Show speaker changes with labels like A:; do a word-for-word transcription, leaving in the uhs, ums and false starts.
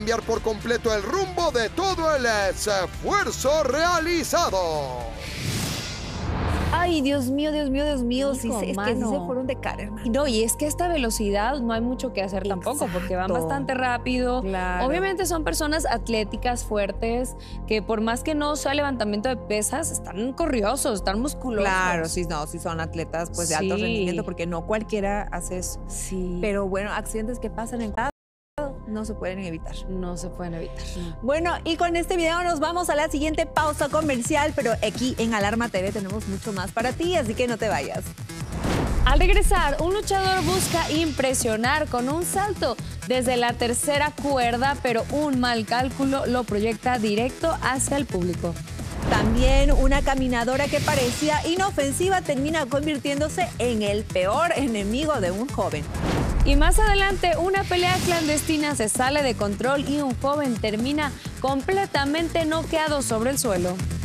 A: cambiar por completo el rumbo de todo el esfuerzo realizado.
B: Ay, Dios mío, Dios mío, Dios mío. Sí,
C: Hijo,
B: es que sí se fueron de cara, hermano.
C: No, y es que a esta velocidad no hay mucho que hacer tampoco, porque van bastante rápido.
B: Claro.
C: Obviamente son personas atléticas, fuertes, que por más que no sea levantamiento de pesas, están corriosos, están musculosos.
B: Claro, sí, no, sí son atletas pues de alto
C: Sí.
B: rendimiento, porque no cualquiera hace eso.
C: Sí.
B: Pero bueno, accidentes que pasan en cada no se pueden evitar.
C: No se pueden evitar.
B: Bueno, y con este video nos vamos a la siguiente pausa comercial, pero aquí en Alarma T V tenemos mucho más para ti, así que no te vayas.
C: Al regresar, un luchador busca impresionar con un salto desde la tercera cuerda, pero un mal cálculo lo proyecta directo hacia el público.
B: También una caminadora que parecía inofensiva termina convirtiéndose en el peor enemigo de un joven.
C: Y más adelante, una pelea clandestina se sale de control y un joven termina completamente noqueado sobre el suelo.